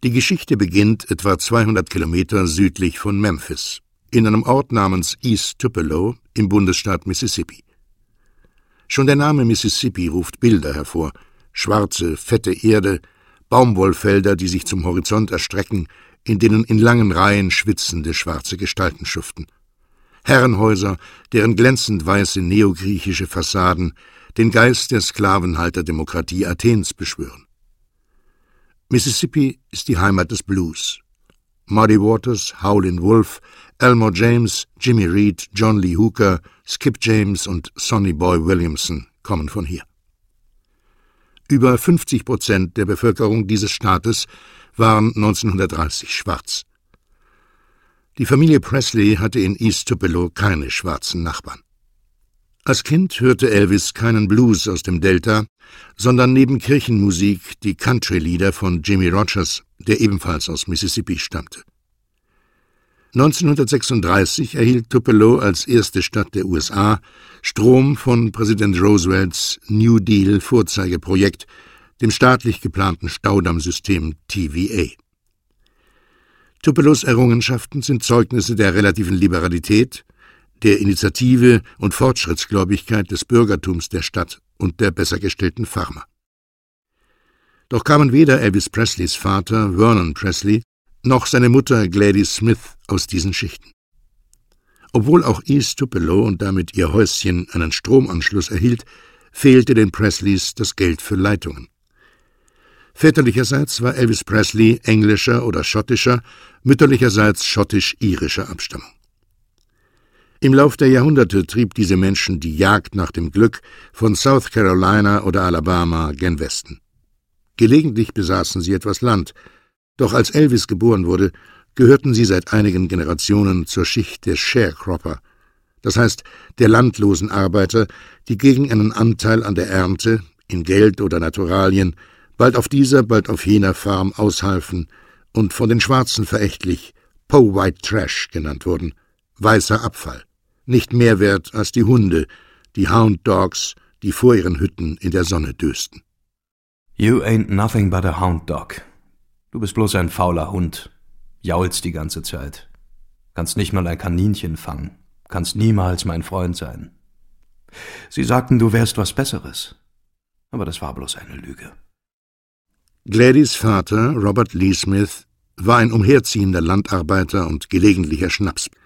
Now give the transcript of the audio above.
Die Geschichte beginnt etwa 200 Kilometer südlich von Memphis, in einem Ort namens East Tupelo im Bundesstaat Mississippi. Schon der Name Mississippi ruft Bilder hervor: schwarze, fette Erde, Baumwollfelder, die sich zum Horizont erstrecken, in denen in langen Reihen schwitzende schwarze Gestalten schuften. Herrenhäuser, deren glänzend weiße neogriechische Fassaden den Geist der Sklavenhalterdemokratie Athens beschwören. Mississippi ist die Heimat des Blues. Muddy Waters, Howlin' Wolf, Elmore James, Jimmy Reed, John Lee Hooker, Skip James und Sonny Boy Williamson kommen von hier. Über 50% der Bevölkerung dieses Staates waren 1930 schwarz. Die Familie Presley hatte in East Tupelo keine schwarzen Nachbarn. Als Kind hörte Elvis keinen Blues aus dem Delta, sondern neben Kirchenmusik die Country-Lieder von Jimmie Rodgers, der ebenfalls aus Mississippi stammte. 1936 erhielt Tupelo als erste Stadt der USA Strom von Präsident Roosevelts New Deal-Vorzeigeprojekt, dem staatlich geplanten Staudammsystem TVA. Tupelos Errungenschaften sind Zeugnisse der relativen Liberalität, der Initiative und Fortschrittsgläubigkeit des Bürgertums der Stadt und der besser gestellten Farmer. Doch kamen weder Elvis Presleys Vater Vernon Presley noch seine Mutter Gladys Smith aus diesen Schichten. Obwohl auch East Tupelo und damit ihr Häuschen einen Stromanschluss erhielt, fehlte den Presleys das Geld für Leitungen. Väterlicherseits war Elvis Presley englischer oder schottischer, mütterlicherseits schottisch-irischer Abstammung. Im Lauf der Jahrhunderte trieb diese Menschen die Jagd nach dem Glück von South Carolina oder Alabama gen Westen. Gelegentlich besaßen sie etwas Land, doch als Elvis geboren wurde, gehörten sie seit einigen Generationen zur Schicht der Sharecropper, das heißt der landlosen Arbeiter, die gegen einen Anteil an der Ernte, in Geld oder Naturalien, bald auf dieser, bald auf jener Farm aushalfen und von den Schwarzen verächtlich Po White Trash genannt wurden, weißer Abfall, nicht mehr wert als die Hunde, die Hound Dogs, die vor ihren Hütten in der Sonne dösten. You ain't nothing but a hound dog. Du bist bloß ein fauler Hund, jaulst die ganze Zeit, kannst nicht mal ein Kaninchen fangen, kannst niemals mein Freund sein. Sie sagten, du wärst was Besseres, aber das war bloß eine Lüge. Gladys Vater, Robert Lee Smith, war ein umherziehender Landarbeiter und gelegentlicher Schnaps.